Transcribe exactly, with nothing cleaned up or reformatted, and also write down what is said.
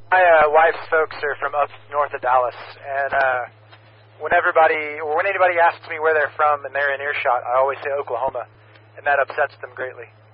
My uh, wife's folks are from up north of Dallas, and uh, when everybody or when anybody asks me where they're from and they're in earshot, I always say Oklahoma, and that upsets them greatly.